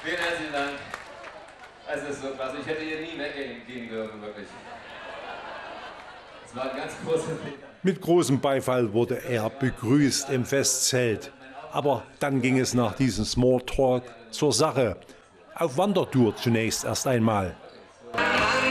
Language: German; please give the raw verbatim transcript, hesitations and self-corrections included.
Vielen herzlichen Dank. Es ist so krass. Ich hätte hier nie weggehen dürfen, wirklich. Es war ein ganz großer Fehler. Mit großem Beifall wurde er begrüßt im Festzelt. Aber dann ging es nach diesem Smalltalk zur Sache. Auf Wandertour zunächst erst einmal.